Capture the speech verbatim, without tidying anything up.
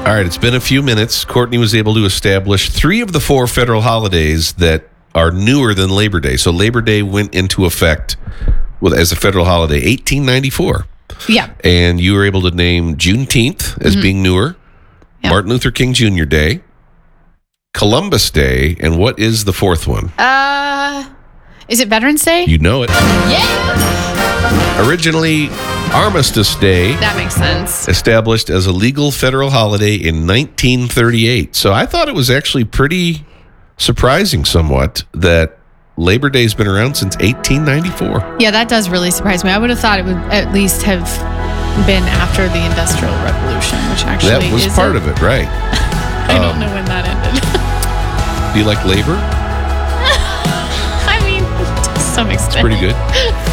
All right, it's been a few minutes. Courtney was able to establish three of the four federal holidays that are newer than Labor Day. So Labor Day went into effect with, as a federal holiday, eighteen ninety-four. Yeah. And you were able to name Juneteenth as mm-hmm. being newer, yep. Martin Luther King Junior Day, Columbus Day, and what is the fourth one? Uh, is it Veterans Day? You know it. Yeah. Originally, Armistice Day. That makes sense. Established as a legal federal holiday in nineteen thirty-eight. So I thought it was actually pretty surprising somewhat that Labor Day's been around since eighteen ninety-four. Yeah, that does really surprise me. I would have thought it would at least have been after the Industrial Revolution, which actually That was is part it. of it, right. I um, don't know when that ended. Do you like labor? I mean, to some extent. It's pretty good.